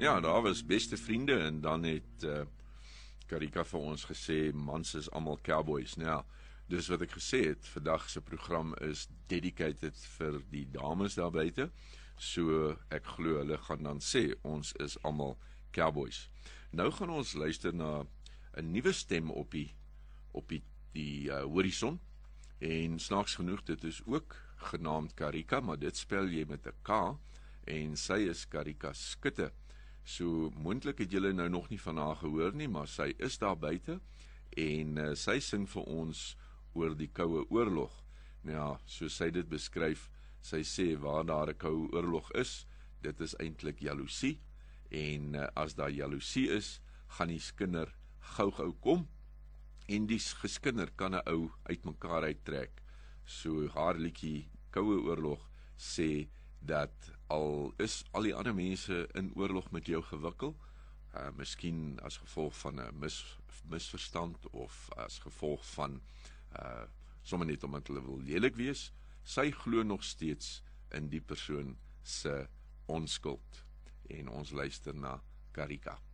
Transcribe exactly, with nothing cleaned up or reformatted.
Ja, daar was beste vriende en dan het uh, Karika vir ons gesê, mans is almal cowboys. Nou, dis wat ek gesê het, vandag se program is dedicated vir die dames daar buite, so ek glo hulle gaan dan sê, ons is almal cowboys. Nou gaan ons luister na 'n nuwe stem op die, op die, die uh, horison, en snaaks genoeg, dit is ook genaamd Karika, maar dit spel jy met 'n K, en sy is Karika Skutte. So moontlik het julle nou nog nie van haar gehoor nie, maar sy is daar buite en uh, sy sing vir ons oor die koue oorlog. Nou ja, soos sy dit beskryf, sy sê waar daar 'n koue oorlog is, dit is eintlik jaloesie, en uh, as daar jaloesie is, gaan die skinder gou-gou kom, en die geskinder kan 'n ou uitmekaar uittrek. So haar liedjie Koue Oorlog sê dat al is al die ander mense in oorlog met jou gewikkel, uh, miskien as gevolg van 'n mis, misverstand of as gevolg van uh, sommer net omdat hulle wil lelik wees, sy glo nog steeds in die persoon se onskuld. En ons luister na Karika.